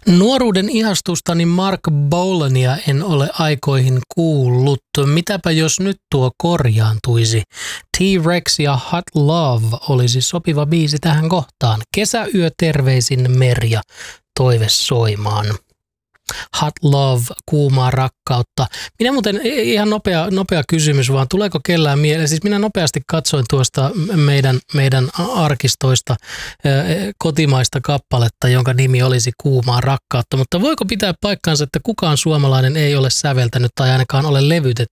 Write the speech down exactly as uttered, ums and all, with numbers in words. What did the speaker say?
Nuoruuden ihastustani Mark Bolania en ole aikoihin kuullut. Mitäpä jos nyt tuo korjaantuisi? T-Rex ja Hot Love olisi sopiva biisi tähän kohtaan. Kesäyö terveisin Merja, toive soimaan. Hot Love, kuumaa rakkautta. Minä muuten, ihan nopea, nopea kysymys vaan, tuleeko kellään mieleen? Siis minä nopeasti katsoin tuosta meidän, meidän arkistoista kotimaista kappaletta, jonka nimi olisi Kuumaa rakkautta. Mutta voiko pitää paikkaansa, että kukaan suomalainen ei ole säveltänyt tai ainakaan ole levytetty